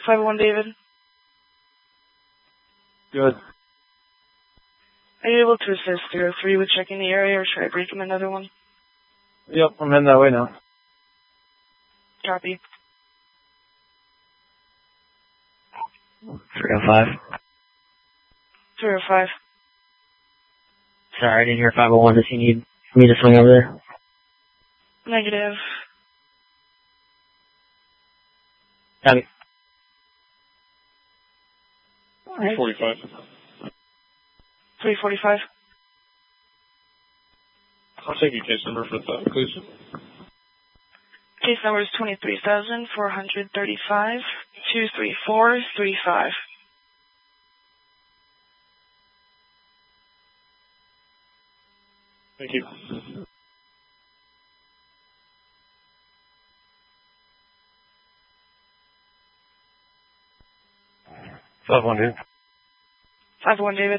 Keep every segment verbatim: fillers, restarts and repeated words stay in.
five oh one David. Good. Are you able to assist zero three with checking the area, or should I break him another one? Yep, I'm heading that way now. Copy. three oh five. three oh five. Sorry, I didn't hear five oh one. Does he need me to swing over there? Negative. Copy. forty-five. three forty-five. I'll take your case number for that, please. Case number is twenty-three thousand four hundred thirty-five, two three four three five. Thank you. five one, dude. five oh one David.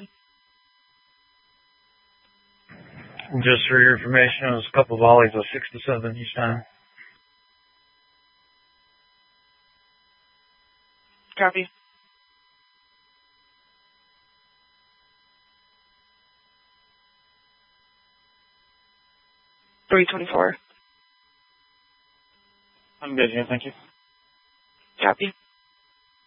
Just for your information, it was a couple of volleys of six to seven each time. Copy. three twenty-four. I'm good, yeah, thank you. Copy.